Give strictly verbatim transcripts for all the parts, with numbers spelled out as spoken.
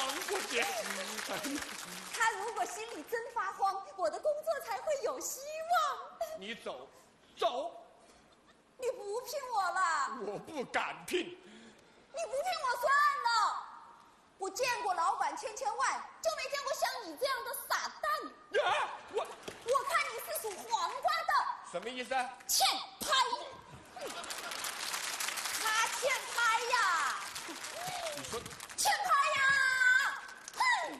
不接。 他如果心里真发慌，我的工作才会有希望。 你走，走。 你不聘我了？ 我不敢聘。 你不聘我算了。我见过老板千千万，就没见过像你这样的傻蛋。 啊，我我看你是属黄瓜的。 什么意思啊？ 欠拍。他欠拍呀。 你说欠拍呀！哼！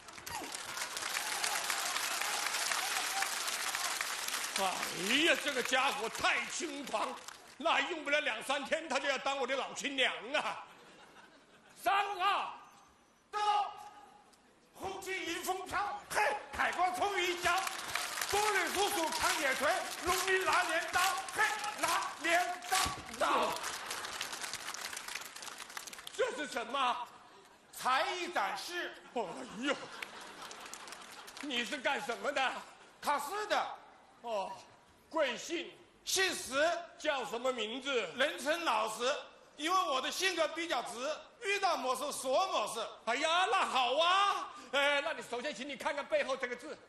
哎呀，这个家伙太轻狂，那用不了两三天，他就要当我的老亲娘啊！三啊， 到，红旗迎风飘，嘿，海光冲云霄，多人叔叔扛野锤，农民拿镰刀，嘿，拿镰刀刀。 这是什么？ 才艺展示。 哎呦，你是干什么的？ 考试的。 哦，贵姓？ 姓石， 叫什么名字？ 人称老石，因为我的性格比较直，遇到某事说某事。 哎呀，那好啊，呃，那你首先请你看看背后这个字。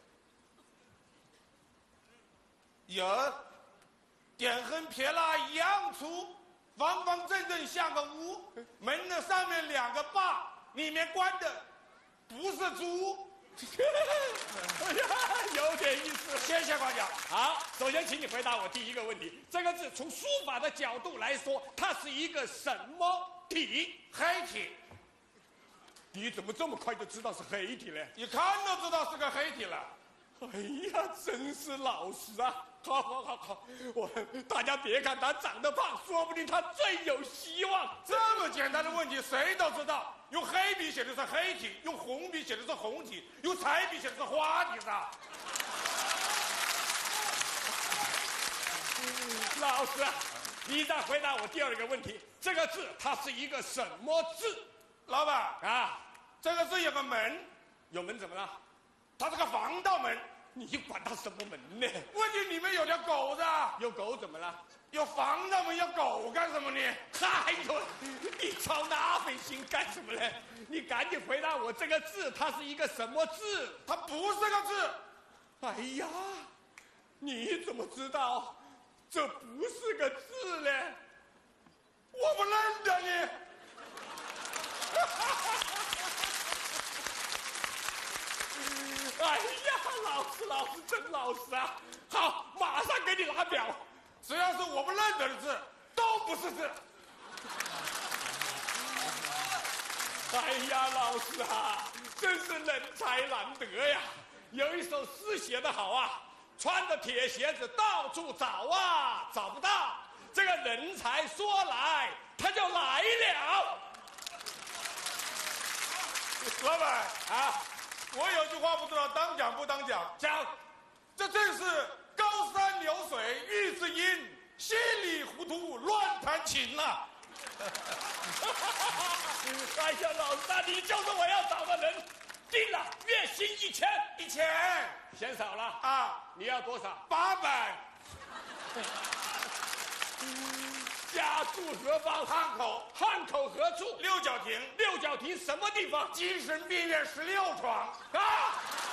有，点横撇捺一样粗，方方正正像个屋，门的上面两个把，里面关的不是猪。 哎呀，有点意思。 谢谢官长。 好，首先请你回答我第一个问题：这个字从书法的角度来说，它是一个什么体？ 黑体。 你怎么这么快就知道是黑体呢？ 一看都知道是个黑体了。 哎呀，真是老实啊！好好好好，我大家别看他长得胖，说不定他最有希望。 这么简单的问题谁都知道，用黑笔写的是黑体，用红笔写的是红体，用彩笔写的是花体的。 老师啊，你再回答我第二个问题：这个字它是一个什么字？ 老板啊， 这个字有个门， 有门怎么了？ 它是个防盗门。 你管它什么门呢？ 问题里面有条狗的。 有狗怎么了？ 有防盗门，有狗干什么呢？ 哎呦，你操那份心干什么呢？你赶紧回答我，这个字它是一个什么字？ 它不是个字。 哎呀，你怎么知道这不是个字呢？ 我不认得你。 哎呀，老师，老师真老实啊！好，马上给你拿表。 只要是我不认得的字，都不是字。 哎呀，老师啊，真是人才难得呀！有一首诗写得好啊，穿着铁鞋子到处找啊，找不到。这个人才说来，他就来了。 老板啊，我有句话不知道当讲不当讲。 讲， 这正是高山流水遇知音，稀里糊涂乱弹琴呐。 哎呀，老师啊，你就是我要找的人。定了，月薪一千， 一千嫌少了啊？ 你要多少？ 八百。 家住何方？ 汉口。 汉口何处？ 六角亭。 六角亭什么地方？ 精神病院十六床。 啊！